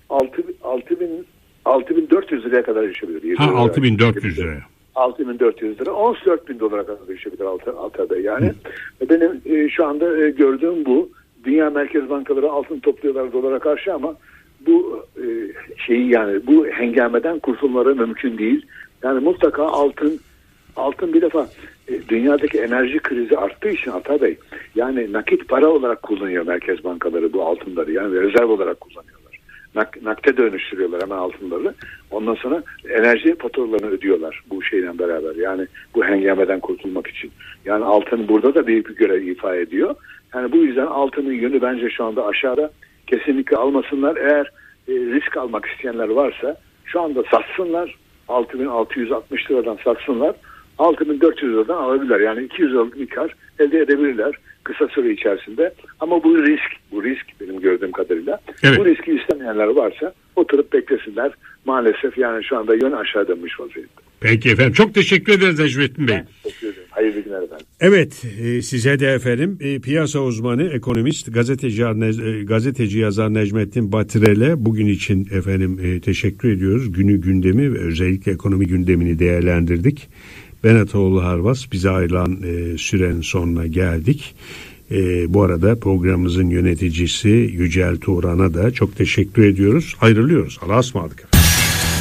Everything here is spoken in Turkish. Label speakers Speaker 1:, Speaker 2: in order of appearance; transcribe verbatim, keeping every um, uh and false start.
Speaker 1: altı bin dört yüz liraya kadar düşebilir.
Speaker 2: Ha, altı bin dört yüz liraya.
Speaker 1: altı bin dört yüz lira, on dört bin dolara kadar düşebilir Altay'da yani. Hı. Benim e, şu anda e, gördüğüm bu. Dünya merkez bankaları altın topluyorlar dolara karşı ama bu e, şeyi yani bu hengameden kurtulmaları mümkün değil. Yani mutlaka altın altın bir defa e, dünyadaki enerji krizi arttığı için Atay Bey, yani nakit para olarak kullanıyor merkez bankaları bu altınları, yani rezerv olarak kullanıyorlar. Nak, nakde dönüştürüyorlar hemen altınları. Ondan sonra enerji faturalarını ödüyorlar bu şeyle beraber. Yani bu hengameden kurtulmak için. Yani altın burada da büyük bir görev ifa ediyor. Yani bu yüzden altının yönü bence şu anda aşağıda. Kesinlikle almasınlar. Eğer e, risk almak isteyenler varsa şu anda satsınlar. altı bin altı yüz altmış liradan satsınlar. altı bin dört yüz liradan alabilirler. Yani iki yüz liralık bir kar elde edebilirler kısa süre içerisinde. Ama bu risk, bu risk benim gördüğüm kadarıyla.
Speaker 2: Evet.
Speaker 1: Bu riski istemeyenler varsa oturup beklesinler. Maalesef yani şu anda yön aşağı dönmüş vaziyette.
Speaker 2: Peki efendim. Çok teşekkür ederiz Necmettin Bey.
Speaker 1: Ben teşekkür ederim. Hayırlı günler efendim.
Speaker 2: Evet, e, size de efendim e, piyasa uzmanı, ekonomist, gazeteci, e, gazeteci yazar Necmettin Batirel'e bugün için efendim e, teşekkür ediyoruz. Günü gündemi ve özellikle ekonomi gündemini değerlendirdik. Ben Ataoğlu Harvas, bize ayrılan e, sürenin sonuna geldik. E, bu arada programımızın yöneticisi Yücel Turan'a da çok teşekkür ediyoruz. Ayrılıyoruz. Allah'a ısmarladık.